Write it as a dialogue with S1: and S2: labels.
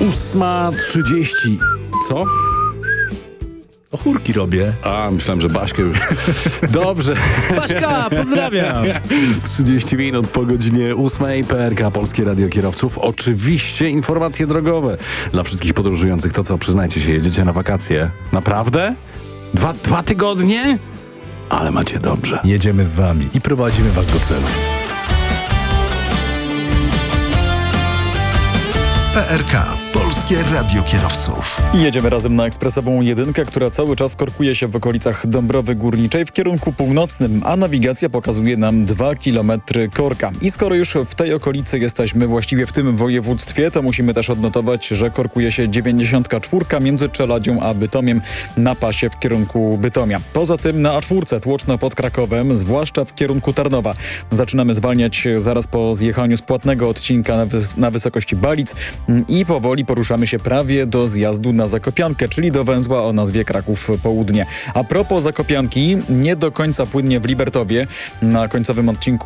S1: 8:30. Co?
S2: O, chórki robię.
S1: A, myślałem, że Baśkę już. Dobrze.
S2: Baśka, pozdrawiam.
S1: 30 minut po godzinie 8:00. PRK, Polskie Radio Kierowców. Oczywiście informacje drogowe dla wszystkich podróżujących. To co, przyznajcie się, jedziecie na wakacje? Naprawdę? Dwa tygodnie? Ale macie dobrze.
S2: Jedziemy z wami i prowadzimy was do celu.
S3: PRK, Polskie Radio Kierowców.
S4: Jedziemy razem na ekspresową jedynkę, która cały czas korkuje się w okolicach Dąbrowy Górniczej w kierunku północnym, a nawigacja pokazuje nam 2 km korka. I skoro już w tej okolicy jesteśmy, właściwie w tym województwie, to musimy też odnotować, że korkuje się 94 między Czeladzią a Bytomiem na pasie w kierunku Bytomia. Poza tym na A4 Tłoczno pod Krakowem, zwłaszcza w kierunku Tarnowa. Zaczynamy zwalniać zaraz po zjechaniu z płatnego odcinka na wysokości Balic i powoli poruszamy się prawie do zjazdu na Zakopiankę, czyli do węzła o nazwie Kraków Południe. A propos Zakopianki, nie do końca płynnie w Libertowie. Na końcowym odcinku